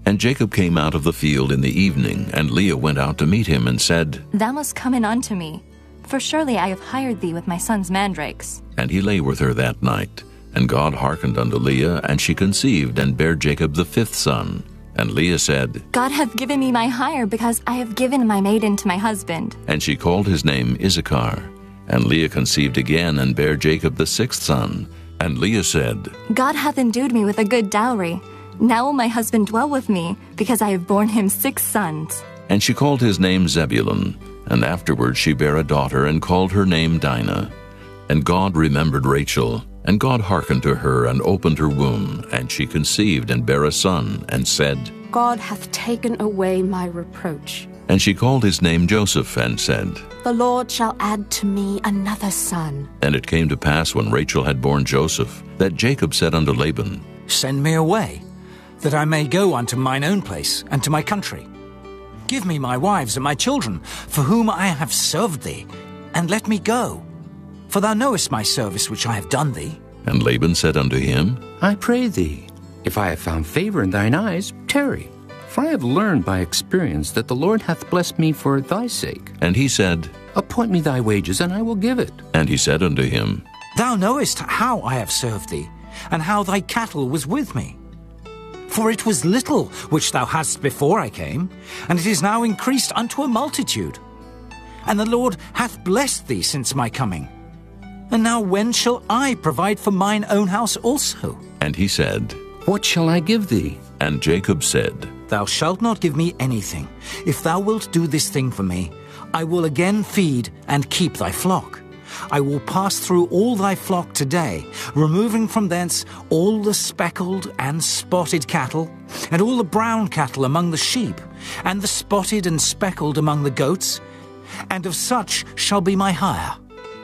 And Jacob came out of the field in the evening, and Leah went out to meet him and said, Thou must come in unto me, for surely I have hired thee with my son's mandrakes. And he lay with her that night. And God hearkened unto Leah, and she conceived, and bare Jacob the fifth son. And Leah said, God hath given me my hire, because I have given my maiden to my husband. And she called his name Issachar. And Leah conceived again, and bare Jacob the sixth son. And Leah said, God hath endued me with a good dowry. Now will my husband dwell with me, because I have borne him six sons. And she called his name Zebulun. And afterward she bare a daughter, and called her name Dinah. And God remembered Rachel, and God hearkened to her, and opened her womb. And she conceived, and bare a son, and said, God hath taken away my reproach. And she called his name Joseph, and said, The Lord shall add to me another son. And it came to pass, when Rachel had borne Joseph, that Jacob said unto Laban, Send me away, that I may go unto mine own place, and to my country. Give me my wives and my children, for whom I have served thee, and let me go. For thou knowest my service which I have done thee. And Laban said unto him, I pray thee, if I have found favor in thine eyes, tarry. For I have learned by experience that the Lord hath blessed me for thy sake. And he said, Appoint me thy wages, and I will give it. And he said unto him, Thou knowest how I have served thee, and how thy cattle was with me. For it was little which thou hadst before I came, and it is now increased unto a multitude. And the Lord hath blessed thee since my coming. And now when shall I provide for mine own house also? And he said, What shall I give thee? And Jacob said, Thou shalt not give me anything. If thou wilt do this thing for me, I will again feed and keep thy flock. I will pass through all thy flock today, removing from thence all the speckled and spotted cattle, and all the brown cattle among the sheep, and the spotted and speckled among the goats, and of such shall be my hire.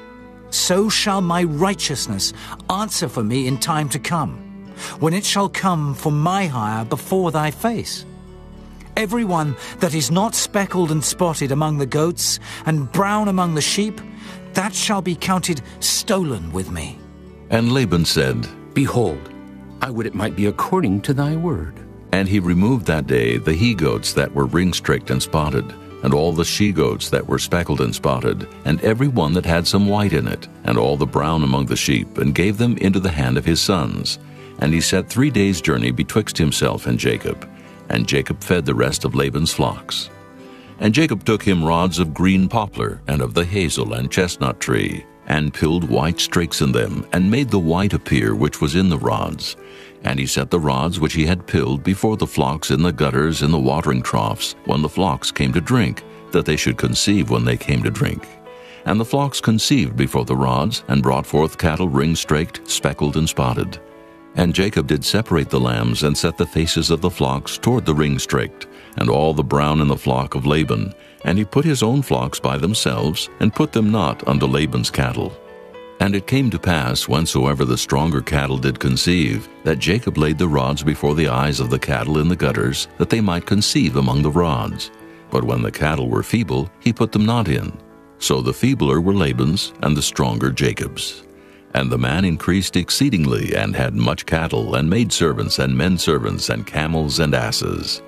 So shall my righteousness answer for me in time to come, when it shall come for my hire before thy face. Every one that is not speckled and spotted among the goats, and brown among the sheep, that shall be counted stolen with me. And Laban said, Behold, I would it might be according to thy word. And he removed that day the he-goats that were ring-streaked and spotted, and all the she-goats that were speckled and spotted, and every one that had some white in it, and all the brown among the sheep, and gave them into the hand of his sons. And he set three days' journey betwixt himself and Jacob. And Jacob fed the rest of Laban's flocks. And Jacob took him rods of green poplar, and of the hazel and chestnut tree, and pilled white streaks in them, and made the white appear which was in the rods. And he set the rods which he had pilled before the flocks in the gutters in the watering troughs, when the flocks came to drink, that they should conceive when they came to drink. And the flocks conceived before the rods, and brought forth cattle ring-straked, speckled, and spotted. And Jacob did separate the lambs, and set the faces of the flocks toward the ring-straked, and all the brown in the flock of Laban. And he put his own flocks by themselves, and put them not unto Laban's cattle. And it came to pass, whensoever the stronger cattle did conceive, that Jacob laid the rods before the eyes of the cattle in the gutters, that they might conceive among the rods. But when the cattle were feeble, he put them not in. So the feebler were Laban's, and the stronger Jacob's. And the man increased exceedingly, and had much cattle, and maidservants, and menservants, and camels, and asses.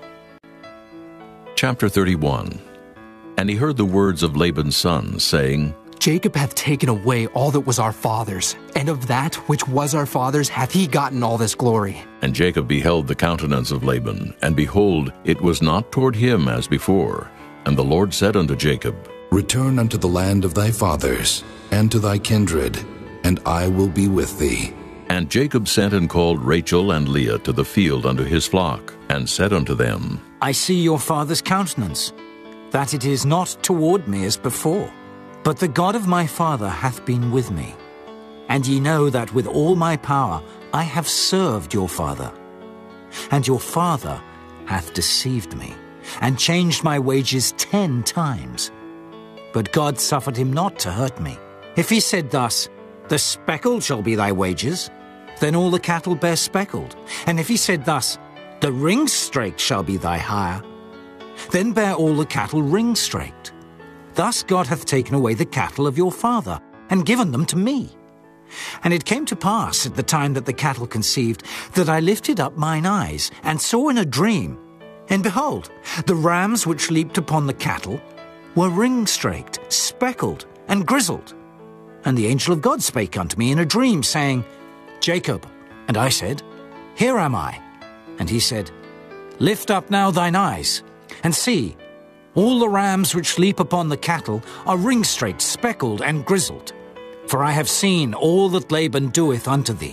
Chapter thirty-one. And he heard the words of Laban's sons, saying, Jacob hath taken away all that was our father's, and of that which was our father's hath he gotten all this glory. And Jacob beheld the countenance of Laban, and behold, it was not toward him as before. And the Lord said unto Jacob, Return unto the land of thy fathers, and to thy kindred, and I will be with thee. And Jacob sent and called Rachel and Leah to the field unto his flock, and said unto them, I see your father's countenance, that it is not toward me as before. But the God of my father hath been with me. And ye know that with all my power I have served your father. And your father hath deceived me, and changed my wages ten times. But God suffered him not to hurt me. If he said thus, The speckled shall be thy wages, then all the cattle bear speckled. And if he said thus, The ring-straked shall be thy hire, then bear all the cattle ring-straked. Thus God hath taken away the cattle of your father, and given them to me. And it came to pass at the time that the cattle conceived, that I lifted up mine eyes, and saw in a dream, and behold, the rams which leaped upon the cattle were ring-straked, speckled, and grizzled. And the angel of God spake unto me in a dream, saying, Jacob. And I said, Here am I. And he said, Lift up now thine eyes, and see, all the rams which leap upon the cattle are ring-straked, speckled, and grizzled. For I have seen all that Laban doeth unto thee.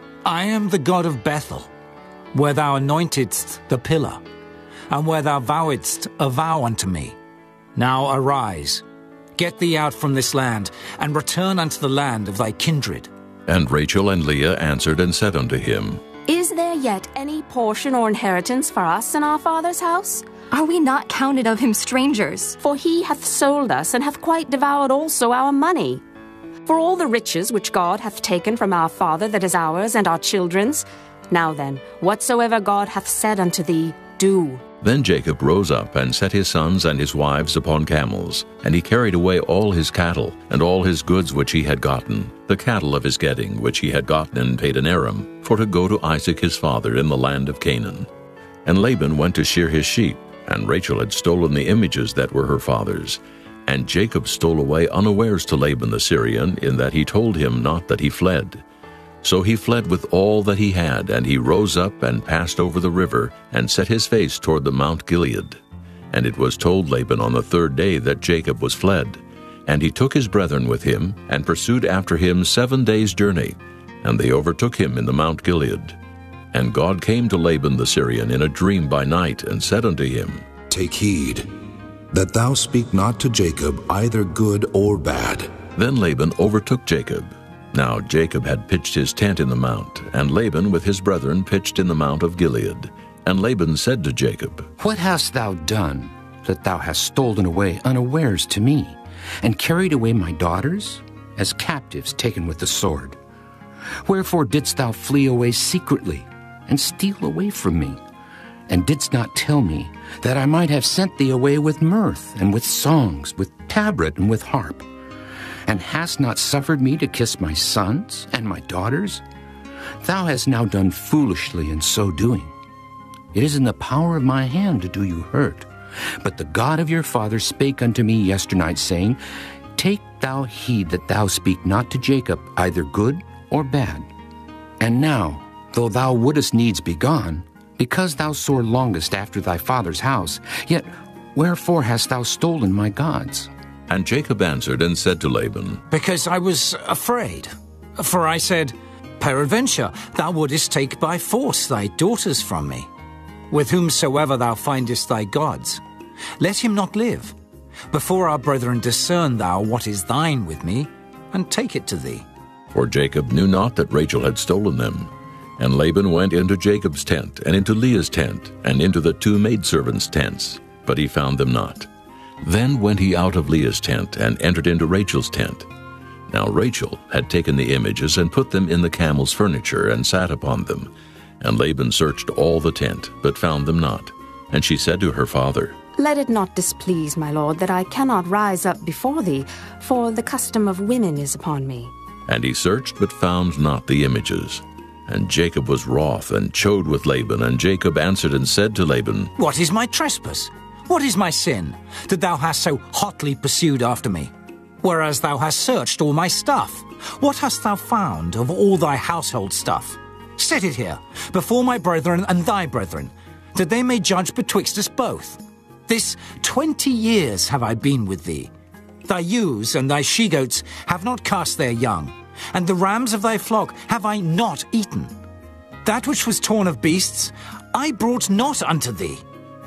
I am the God of Bethel, where thou anointedst the pillar, and where thou vowedst a vow unto me. Now arise, get thee out from this land, and return unto the land of thy kindred. And Rachel and Leah answered and said unto him, Is there yet any portion or inheritance for us in our father's house? Are we not counted of him strangers? For he hath sold us, and hath quite devoured also our money. For all the riches which God hath taken from our father, that is ours and our children's. Now then, whatsoever God hath said unto thee, do. Then Jacob rose up and set his sons and his wives upon camels, and he carried away all his cattle, and all his goods which he had gotten, the cattle of his getting which he had gotten in Padan-aram, for to go to Isaac his father in the land of Canaan. And Laban went to shear his sheep, and Rachel had stolen the images that were her father's. And Jacob stole away unawares to Laban the Syrian, in that he told him not that he fled. So he fled with all that he had, and he rose up and passed over the river, and set his face toward the Mount Gilead. And it was told Laban on the third day that Jacob was fled. And he took his brethren with him, and pursued after him seven days' journey, and they overtook him in the Mount Gilead. And God came to Laban the Syrian in a dream by night, and said unto him, Take heed, that thou speak not to Jacob either good or bad. Then Laban overtook Jacob. Now Jacob had pitched his tent in the mount, and Laban with his brethren pitched in the mount of Gilead. And Laban said to Jacob, What hast thou done, that thou hast stolen away unawares to me, and carried away my daughters, as captives taken with the sword? Wherefore didst thou flee away secretly, and steal away from me, and didst not tell me, that I might have sent thee away with mirth, and with songs, with tabret, and with harp? And hast not suffered me to kiss my sons and my daughters? Thou hast now done foolishly in so doing. It is in the power of my hand to do you hurt. But the God of your father spake unto me yesternight, saying, Take thou heed that thou speak not to Jacob either good or bad. And now, though thou wouldest needs be gone, because thou sore longest after thy father's house, yet wherefore hast thou stolen my gods? And Jacob answered and said to Laban, Because I was afraid. For I said, Peradventure thou wouldest take by force thy daughters from me. With whomsoever thou findest thy gods, let him not live. Before our brethren discern thou what is thine with me, and take it to thee. For Jacob knew not that Rachel had stolen them. And Laban went into Jacob's tent, and into Leah's tent, and into the two maidservants' tents, but he found them not. Then went he out of Leah's tent, and entered into Rachel's tent. Now Rachel had taken the images, and put them in the camel's furniture, and sat upon them. And Laban searched all the tent, but found them not. And she said to her father, Let it not displease my lord that I cannot rise up before thee, for the custom of women is upon me. And he searched, but found not the images. And Jacob was wroth, and chode with Laban. And Jacob answered and said to Laban, What is my trespass? What is my sin, that thou hast so hotly pursued after me? Whereas thou hast searched all my stuff. What hast thou found of all thy household stuff? Set it here, before my brethren and thy brethren, that they may judge betwixt us both. This twenty years have I been with thee. Thy ewes and thy she-goats have not cast their young, and the rams of thy flock have I not eaten. That which was torn of beasts I brought not unto thee.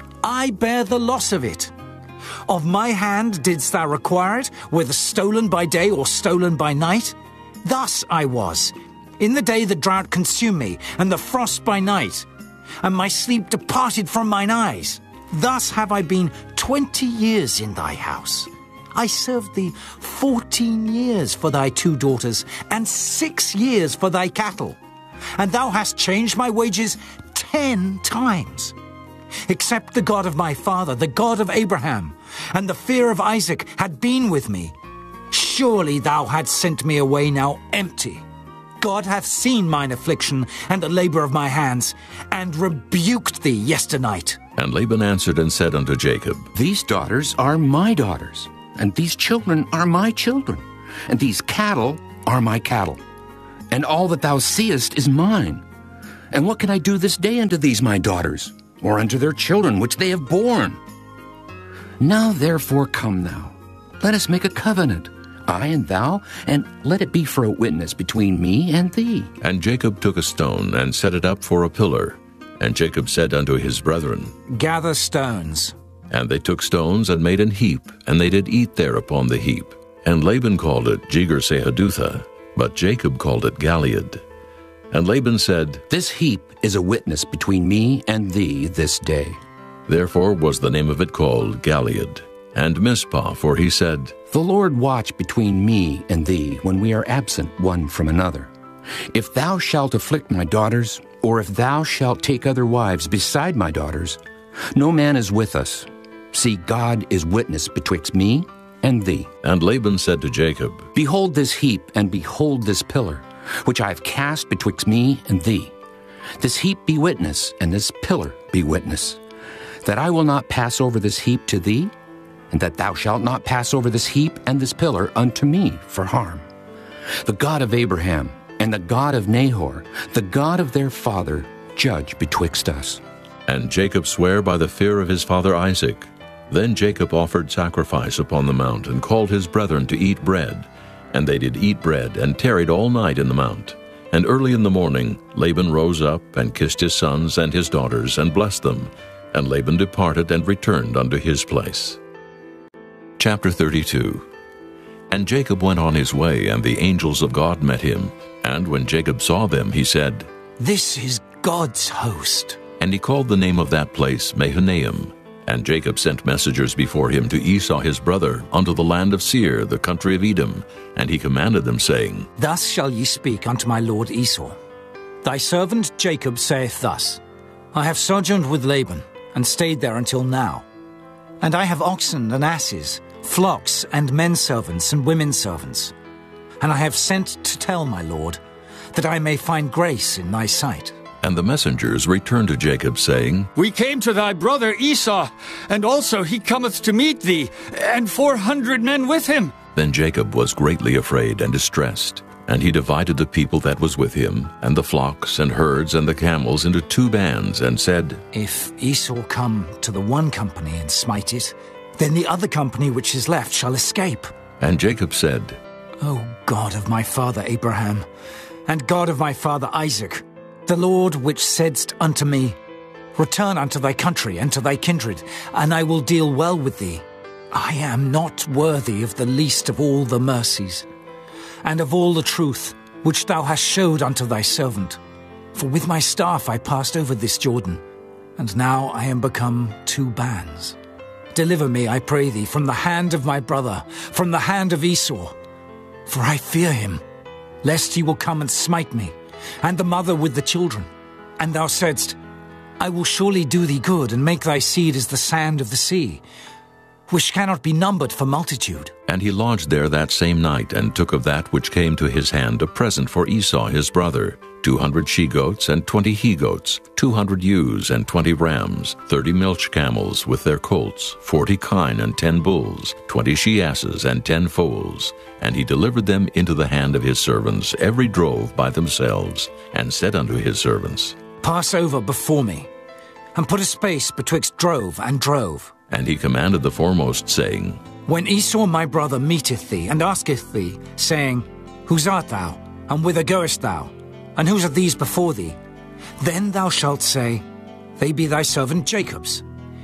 I bear the loss of it. Of my hand didst thou require it, whether stolen by day or stolen by night? Thus I was, in the day the drought consumed me, and the frost by night, and my sleep departed from mine eyes. Thus have I been twenty years in thy house. I served thee fourteen years for thy two daughters, and six years for thy cattle. And thou hast changed my wages ten times. Except the God of my father, the God of Abraham, and the fear of Isaac had been with me, surely thou hadst sent me away now empty, God hath seen mine affliction and the labor of my hands, and rebuked thee yesternight. And Laban answered and said unto Jacob, These daughters are my daughters, and these children are my children, and these cattle are my cattle, and all that thou seest is mine. And what can I do this day unto these my daughters, or unto their children which they have borne? Now therefore come thou, let us make a covenant, I and thou, and let it be for a witness between me and thee. And Jacob took a stone and set it up for a pillar. And Jacob said unto his brethren, Gather stones. And they took stones and made an heap, and they did eat there upon the heap. And Laban called it Jegar-sahadutha, but Jacob called it Galeed. And Laban said, This heap is a witness between me and thee this day. Therefore was the name of it called Galeed. And Mizpah, for he said, The Lord watch between me and thee when we are absent one from another. If thou shalt afflict my daughters, or if thou shalt take other wives beside my daughters, no man is with us. See, God is witness betwixt me and thee. And Laban said to Jacob, Behold this heap, and behold this pillar, which I have cast betwixt me and thee. This heap be witness, and this pillar be witness, that I will not pass over this heap to thee, and that thou shalt not pass over this heap and this pillar unto me for harm. The God of Abraham, and the God of Nahor, the God of their father, judge betwixt us. And Jacob sware by the fear of his father Isaac. Then Jacob offered sacrifice upon the mount, and called his brethren to eat bread. And they did eat bread, and tarried all night in the mount. And early in the morning Laban rose up, and kissed his sons and his daughters, and blessed them. And Laban departed and returned unto his place. Chapter thirty-two. And Jacob went on his way, and the angels of God met him. And when Jacob saw them, he said, This is God's host. And he called the name of that place Mahanaim. And Jacob sent messengers before him to Esau his brother unto the land of Seir, the country of Edom. And he commanded them, saying, Thus shall ye speak unto my lord Esau. Thy servant Jacob saith thus, I have sojourned with Laban, and stayed there until now. And I have oxen and asses, flocks and men servants and women servants. And I have sent to tell my lord, that I may find grace in thy sight. And the messengers returned to Jacob, saying, We came to thy brother Esau, and also he cometh to meet thee, and four hundred men with him. Then Jacob was greatly afraid and distressed. And he divided the people that was with him, and the flocks and herds and the camels into two bands, and said, If Esau come to the one company and smite it, then the other company which is left shall escape. And Jacob said, O God of my father Abraham, and God of my father Isaac, the Lord which saidst unto me, Return unto thy country and to thy kindred, and I will deal well with thee. I am not worthy of the least of all the mercies, and of all the truth which thou hast showed unto thy servant. For with my staff I passed over this Jordan, and now I am become two bands. Deliver me, I pray thee, from the hand of my brother, from the hand of Esau. For I fear him, lest he will come and smite me, and the mother with the children. And thou saidst, I will surely do thee good, and make thy seed as the sand of the sea, which cannot be numbered for multitude. And he lodged there that same night, and took of that which came to his hand a present for Esau his brother, two hundred she-goats and twenty he-goats, two hundred ewes and twenty rams, thirty milch camels with their colts, forty kine and ten bulls, twenty she-asses and ten foals. And he delivered them into the hand of his servants, every drove by themselves, and said unto his servants, Pass over before me, and put a space betwixt drove and drove. And he commanded the foremost, saying, When Esau my brother meeteth thee, and asketh thee, saying, Whose art thou, and whither goest thou, and whose are these before thee? Then thou shalt say, They be thy servant Jacob's.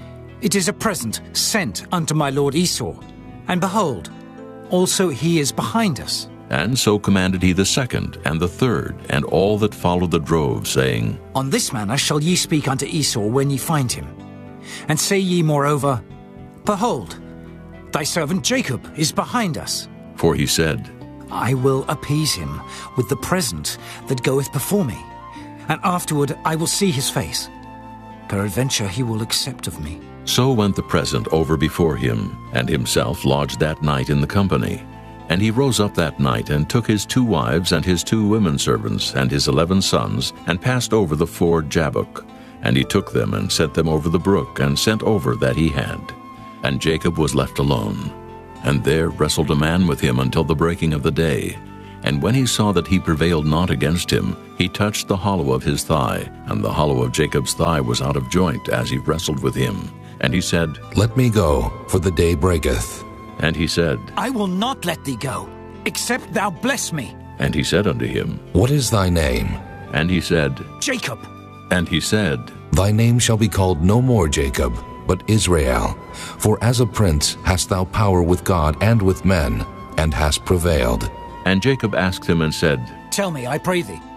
It is a present sent unto my lord Esau, and behold, also he is behind us. And so commanded he the second, and the third, and all that followed the drove, saying, On this manner shall ye speak unto Esau when ye find him. And say ye moreover, Behold, thy servant Jacob is behind us. For he said, I will appease him with the present that goeth before me, and afterward I will see his face. Peradventure he will accept of me. So went the present over before him, and himself lodged that night in the company. And he rose up that night, and took his two wives, and his two women servants, and his eleven sons, and passed over the ford Jabbok. And he took them, and set them over the brook, and sent over that he had. And Jacob was left alone. And there wrestled a man with him until the breaking of the day. And when he saw that he prevailed not against him, he touched the hollow of his thigh, and the hollow of Jacob's thigh was out of joint as he wrestled with him. And he said, Let me go, for the day breaketh. And he said, I will not let thee go, except thou bless me. And he said unto him, What is thy name? And he said, Jacob. And he said, Thy name shall be called no more Jacob, but Israel. For as a prince hast thou power with God and with men, and hast prevailed. And Jacob asked him and said, Tell me, I pray thee,